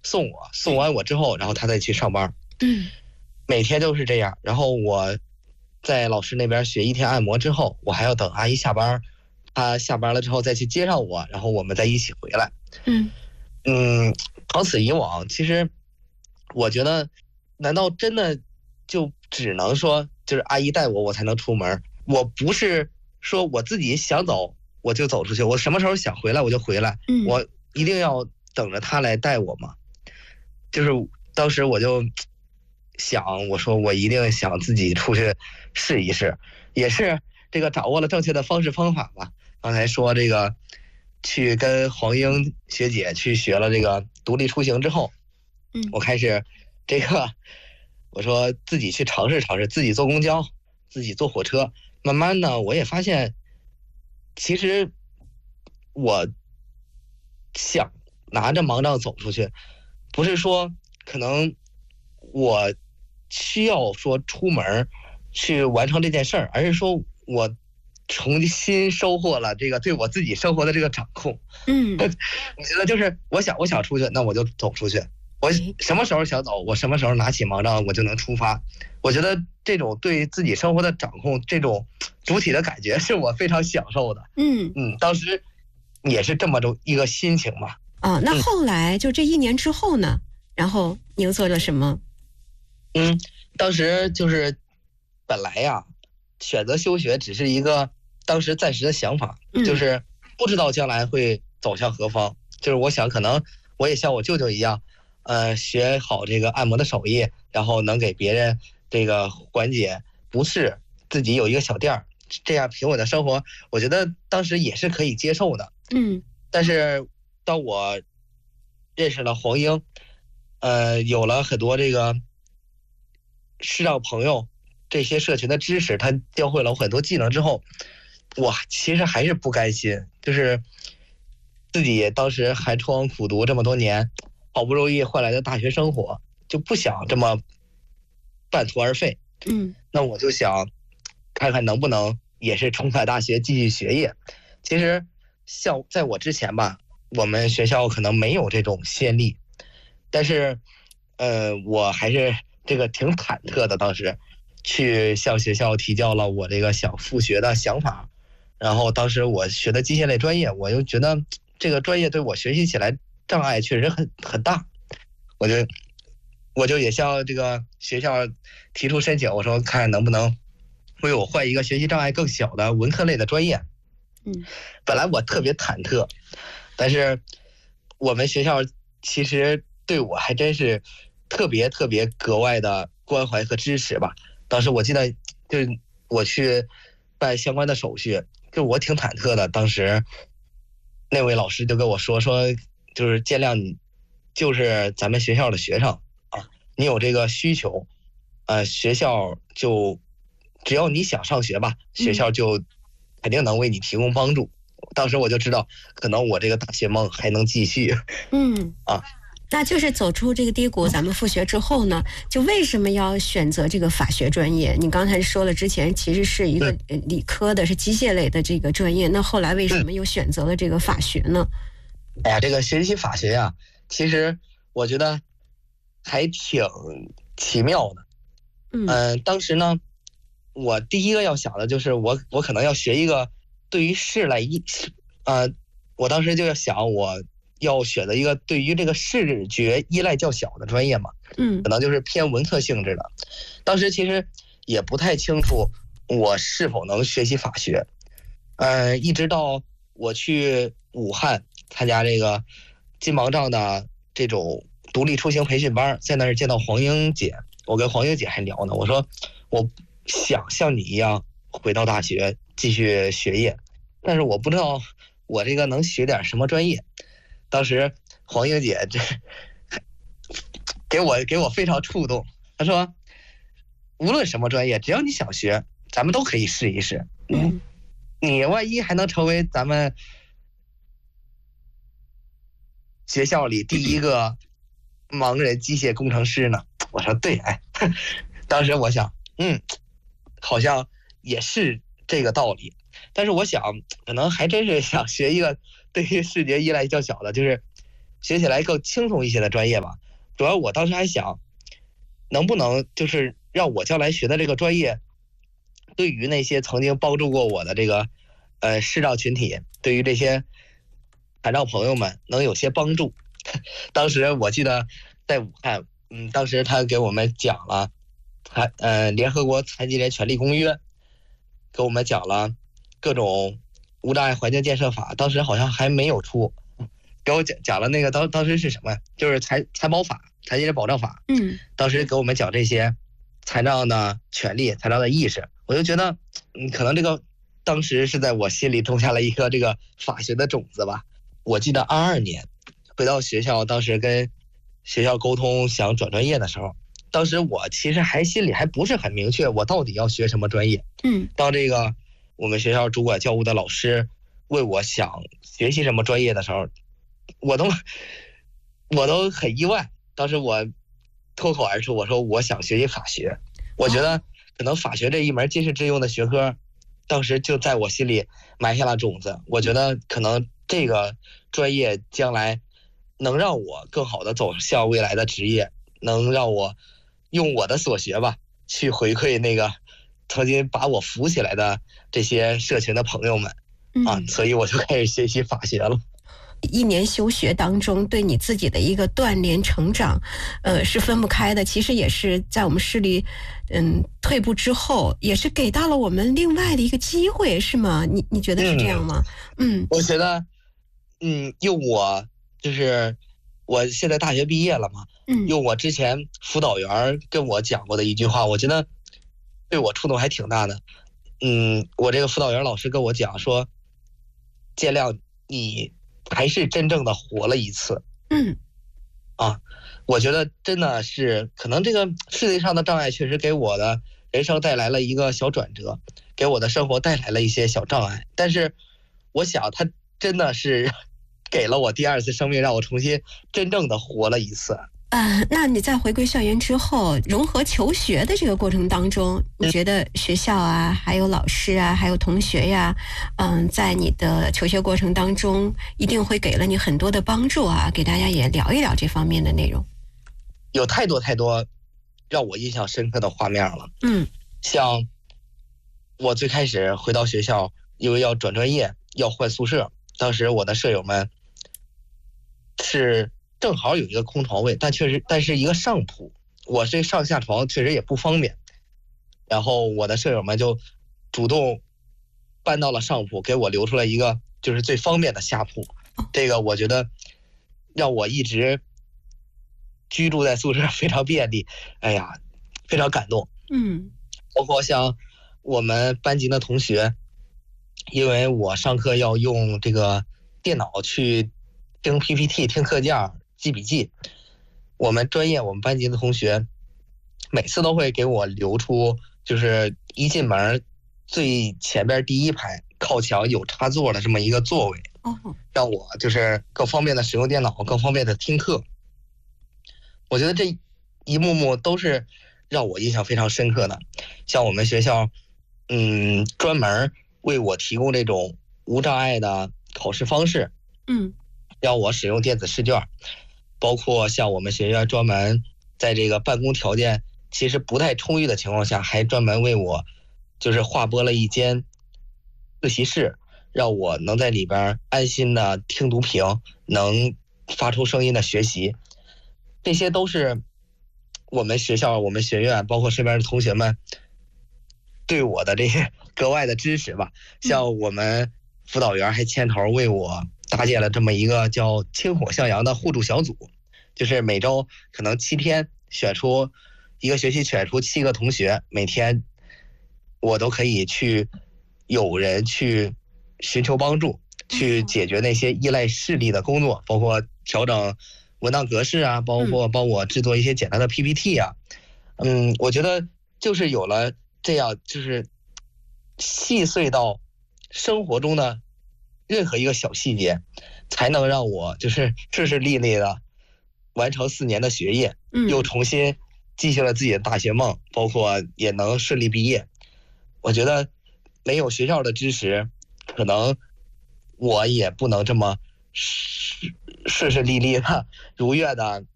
送完我之后，然后他再去上班。每天都是这样。然后我在老师那边学一天按摩之后，我还要等阿姨下班，她下班了之后再去接上我，然后我们再一起回来。长此以往，其实我觉得，难道真的就只能说就是阿姨带我才能出门？我不是说我自己想走我就走出去，我什么时候想回来我就回来，我一定要等着她来带我嘛。就是当时我就想，我说我一定想自己出去试一试，也是这个掌握了正确的方式方法吧。刚才说这个去跟黄英学姐去学了这个独立出行之后，我开始这个我说自己去尝试尝试，自己坐公交，自己坐火车。慢慢的我也发现，其实我想拿着盲杖走出去，不是说可能我需要说出门去完成这件事儿，而是说我重新收获了这个对我自己生活的这个掌控。我觉得就是我想出去，那我就走出去。我什么时候想走，我什么时候拿起盲杖，我就能出发。我觉得这种对自己生活的掌控，这种主体的感觉，是我非常享受的。当时也是这么一个心情嘛。 那后来就这1年之后呢，然后你又做了什么？ 当时就是本来呀，选择休学只是一个当时暂时的想法，就是不知道将来会走向何方。就是我想可能我也像我舅舅一样，学好这个按摩的手艺，然后能给别人这个缓解不适，自己有一个小店儿，这样平稳的生活，我觉得当时也是可以接受的。但是当我认识了黄英，有了很多这个视障朋友这些社群的知识，他教会了我很多技能之后，我其实还是不甘心，就是自己当时寒窗苦读这么多年，好不容易换来的大学生活，就不想这么半途而废。那我就想看看能不能也是重返大学继续学业。其实像在我之前吧，我们学校可能没有这种先例，但是我还是这个挺忐忑的，当时去向学校提交了我这个想复学的想法。然后当时我学的机械类专业，我又觉得这个专业对我学习起来障碍确实很大，我就也向这个学校提出申请，我说看能不能为我换一个学习障碍更小的文科类的专业。本来我特别忐忑，但是我们学校其实对我还真是特别格外的关怀和支持吧。当时我记得就是我去办相关的手续，就我挺忐忑的，当时那位老师就跟我说就是见谅你就是咱们学校的学生啊，你有这个需求，学校就只要你想上学吧，学校就肯定能为你提供帮助。当时我就知道，可能我这个大学梦还能继续。 那就是走出这个低谷，咱们复学之后呢，就为什么要选择这个法学专业？你刚才说了，之前其实是一个理科的，是机械类的这个专业，那后来为什么又选择了这个法学呢？ 哎呀，这个学习法学呀，其实我觉得还挺奇妙的。当时呢，我第一个要想的就是我可能要学一个对于我当时就要想我要选择一个对于这个视觉依赖较小的专业嘛，可能就是偏文科性质的。当时其实也不太清楚我是否能学习法学，一直到我去武汉参加这个金盲杖的这种独立出行培训班，在那儿见到黄英姐，我跟黄英姐还聊呢，我说我想像你一样回到大学继续学业，但是我不知道我这个能学点什么专业。当时黄英姐这给我非常触动，她说无论什么专业，只要你想学，咱们都可以试一试。你万一还能成为咱们学校里第一个盲人机械工程师呢？我说对，当时我想，好像也是这个道理。但是我想，可能还真是想学一个对于视觉依赖较小的，就是学起来更轻松一些的专业吧。主要我当时还想，能不能就是让我将来学的这个专业，对于那些曾经帮助过我的这个视障群体，对于这些残障朋友们能有些帮助。当时我记得在武汉，当时他给我们讲了联合国残疾人权利公约，给我们讲了各种无障碍环境建设法，当时好像还没有出，给我讲了那个当时是什么，就是残保法、残疾人保障法。当时给我们讲这些残障的权利、残障的意识，我就觉得，可能这个当时是在我心里种下了一颗这个法学的种子吧。我记得22年回到学校，当时跟学校沟通想转专业的时候，当时我其实心里还不是很明确我到底要学什么专业。当这个我们学校主管教务的老师问我想学习什么专业的时候，我都很意外。当时我脱口而出，我说我想学习法学。我觉得可能法学这一门济世致用的学科，当时就在我心里埋下了种子。我觉得可能这个专业将来能让我更好的走向未来的职业，能让我用我的所学吧，去回馈那个曾经把我扶起来的这些社群的朋友们。所以我就开始学习法学了。 1年修学当中，对你自己的一个锻炼成长，是分不开的。其实也是在我们视力，退步之后，也是给到了我们另外的一个机会，是吗？你觉得是这样吗？ 我觉得，用我就是我现在大学毕业了嘛，用我之前辅导员跟我讲过的一句话，我觉得对我触动还挺大的。我这个辅导员老师跟我讲说，建亮，你还是真正的活了一次。我觉得真的是可能这个视力上的障碍确实给我的人生带来了一个小转折，给我的生活带来了一些小障碍，但是我想他真的是给了我第2次生命，让我重新真正的活了一次。 那你在回归校园之后，融合求学的这个过程当中，你觉得学校啊，还有老师啊，还有同学呀，在你的求学过程当中，一定会给了你很多的帮助啊，给大家也聊一聊这方面的内容。 有太多让我印象深刻的画面了。像我最开始回到学校，因为要转专业，要换宿舍，当时我的舍友们是正好有一个空床位，但是一个上铺，我这上下床确实也不方便，然后我的舍友们就主动搬到了上铺，给我留出了一个就是最方便的下铺。这个我觉得让我一直居住在宿舍非常便利，非常感动。包括像我们班级的同学，因为我上课要用这个电脑去听 PPT、听课件、记笔记，我们班级的同学每次都会给我留出，就是一进门最前边第1排靠墙有插座的这么一个座位，让我就是更方便的使用电脑，更方便的听课。我觉得这一幕幕都是让我印象非常深刻的。像我们学校专门为我提供这种无障碍的考试方式，让我使用电子试卷，包括像我们学院专门在这个办公条件其实不太充裕的情况下，还专门为我就是划拨了一间自习室，让我能在里边安心的听读屏，能发出声音的学习。这些都是我们学校、我们学院，包括身边的同学们对我的这些格外的支持吧。像我们辅导员还牵头为我搭建了这么一个叫清火向阳的互助小组，就是每周可能7天一个学期选出7个同学，每天我都可以有人去寻求帮助，去解决那些依赖视力的工作，包括调整文档格式啊，包括帮我制作一些简单的 PPT 啊。我觉得就是有了这样，就是细碎到生活中的任何一个小细节，才能让我就是顺顺利利的完成4年的学业，又重新继续了自己的大学梦，包括也能顺利毕业。我觉得没有学校的支持，可能我也不能这么顺顺利利的、如愿的